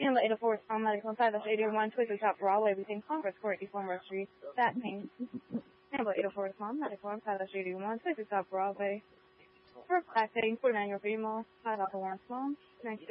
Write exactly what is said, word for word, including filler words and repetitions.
Hamlet eight oh four, Palm Medical Side, that's eight oh one, Twisted Top Broadway, between Congress Court, East Elmore Street, that pain. Hamlet eight oh four, Palm Medical Side, that's eight oh one, Twisted Top Broadway. For lactating, forty-nine year female, five alpha one small,